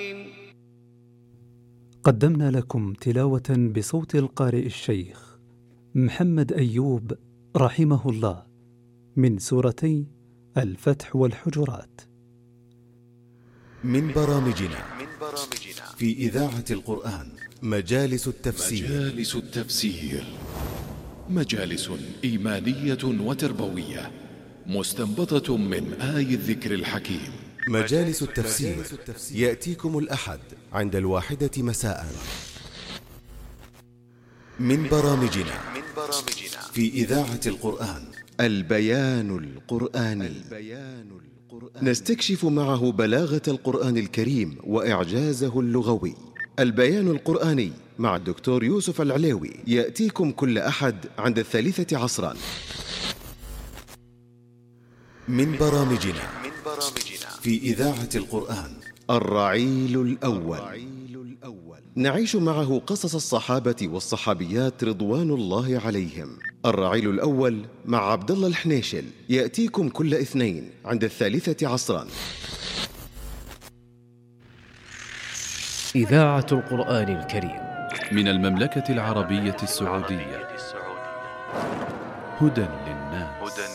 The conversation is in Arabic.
قدمنا لكم تلاوة بصوت القارئ الشيخ محمد أيوب رحمه الله من سورتي الفتح والحجرات. من برامجنا في إذاعة القرآن مجالس التفسير. مجالس إيمانية وتربوية مستنبطة من آي الذكر الحكيم. مجالس التفسير يأتيكم الأحد عند 1:00 مساء. من برامجنا في إذاعة القرآن البيان القرآني، نستكشف معه بلاغة القرآن الكريم وإعجازه اللغوي. البيان القرآني مع الدكتور يوسف العليوي يأتيكم كل أحد عند 3 عصرا. من برامجنا في إذاعة القرآن الرعيل الأول، نعيش معه قصص الصحابة والصحابيات رضوان الله عليهم. الرعيل الأول مع عبد الله الحنيشل يأتيكم كل اثنين عند 3 عصرا. إذاعة القرآن الكريم من المملكة العربية السعودية، هدى للناس.